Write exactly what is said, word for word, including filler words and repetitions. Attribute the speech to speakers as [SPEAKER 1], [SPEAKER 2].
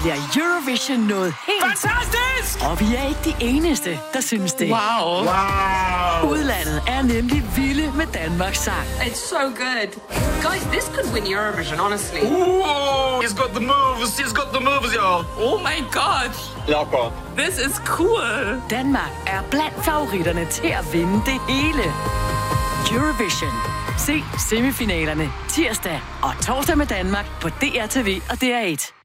[SPEAKER 1] bliver Eurovision noget helt...
[SPEAKER 2] Fantastisk!
[SPEAKER 1] Og vi er ikke de eneste, der synes det.
[SPEAKER 2] Wow. Wow.
[SPEAKER 1] Udlandet er nemlig vilde med Danmarks sang.
[SPEAKER 3] It's so good. Guys, this could win Eurovision, honestly.
[SPEAKER 2] Ooh, he's got the moves. He's got the moves, y'all.
[SPEAKER 3] Oh my god.
[SPEAKER 2] Locker.
[SPEAKER 3] This is cool.
[SPEAKER 1] Danmark er blandt favoritterne til at vinde det hele. Eurovision. Se semifinalerne tirsdag og torsdag med Danmark på D R T V og D R et.